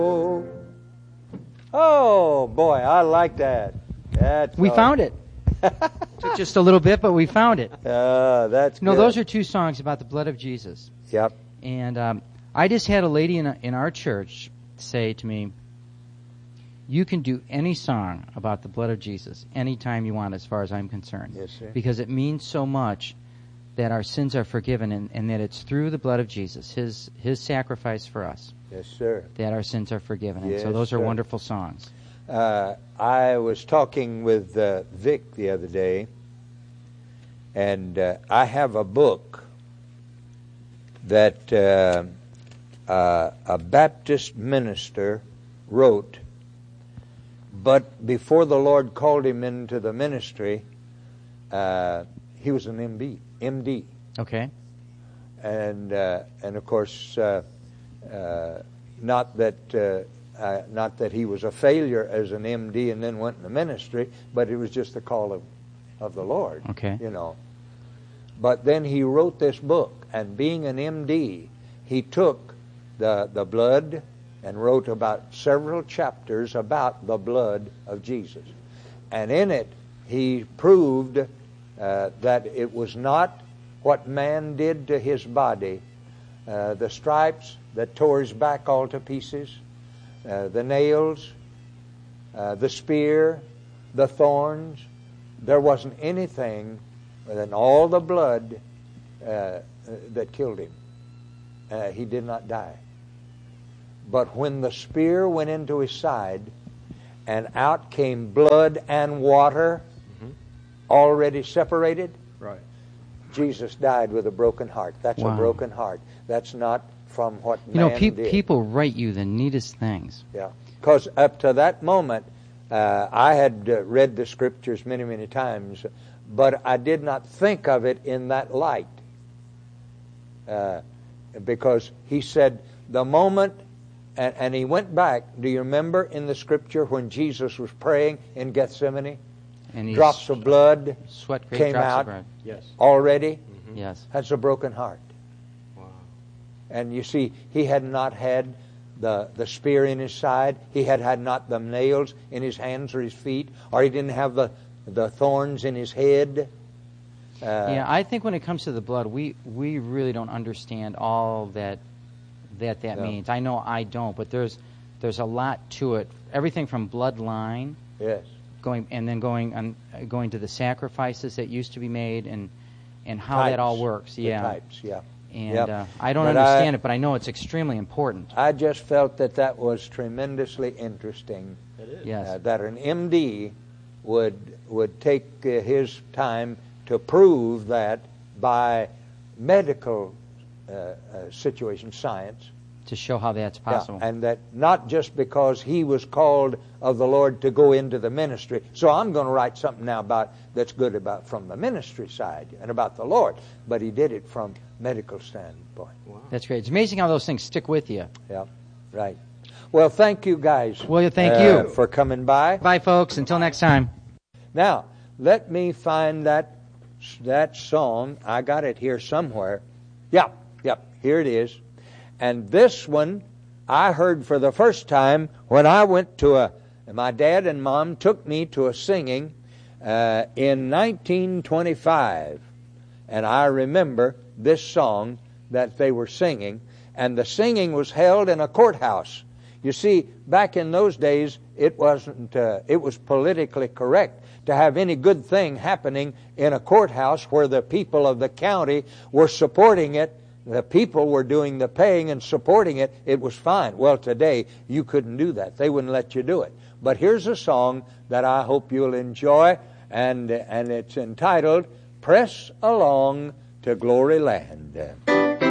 Oh, boy, I like that. We found it. Took just a little bit, but we found it. That's good. No, those are two songs about the blood of Jesus. Yep. And I just had a lady in our church say to me, you can do any song about the blood of Jesus anytime you want, as far as I'm concerned. Yes, sir. Because it means so much that our sins are forgiven, and that it's through the blood of Jesus, His sacrifice for us. Yes, sir. That our sins are forgiven. Yes, and so those are sir. wonderful songs. I was talking with Vic the other day, and I have a book that a Baptist minister wrote, but before the Lord called him into the ministry, he was an MD. Okay. And of course, not that he was a failure as an MD and then went in the ministry, but it was just the call of the Lord. Okay. You know. But then he wrote this book, and being an MD, he took the blood and wrote about several chapters about the blood of Jesus. And in it, he proved that it was not what man did to his body, the stripes that tore his back all to pieces, the nails, the spear, the thorns. There wasn't anything than all the blood that killed him. He did not die. But when the spear went into his side and out came blood and water, already separated, right, Jesus died with a broken heart. That's Wow. a broken heart. That's not from what man did. People write you the neatest things. Yeah, because up to that moment, I had read the scriptures many, many times, but I did not think of it in that light. Because he said, the moment, and he went back, do you remember in the scripture when Jesus was praying in Gethsemane? And Drops of blood sweat, great came drops out of blood. yes, already. Yes. That's a broken heart. wow, And you see, he had not had the spear in his side. He had not the nails in his hands or his feet, or he didn't have the thorns in his head. Yeah, I think when it comes to the blood, we really don't understand all that No. means. I know I don't, but there's a lot to it. Everything from bloodline, Yes. going to the sacrifices that used to be made, and how Types. that all works. The Yeah. types, yeah. And Yep. I don't But understand it, but I know it's extremely important. I just felt that was tremendously interesting. it is. Yes. That an MD would take his time to prove that by medical situation, science, To show how that's possible. yeah, and that not just because he was called of the Lord to go into the ministry. So I'm going to write something now that's good about from the ministry side and about the Lord, but he did it from medical standpoint. Wow. That's great. It's amazing how those things stick with you. Yeah, right. Well, thank you guys. Well, thank you for coming by. Bye, folks. Until next time. Now, let me find that song. I got it here somewhere. Yep, here it is. And this one I heard for the first time when I went my dad and mom took me to a singing in 1925. And I remember this song that they were singing. And the singing was held in a courthouse. You see, back in those days, it was politically correct to have any good thing happening in a courthouse where the people of the county were supporting it. The people were doing the paying and supporting it. It was fine. Well, today, you couldn't do that. They wouldn't let you do it. But here's a song that I hope you'll enjoy, and it's entitled, Press Along to Glory Land.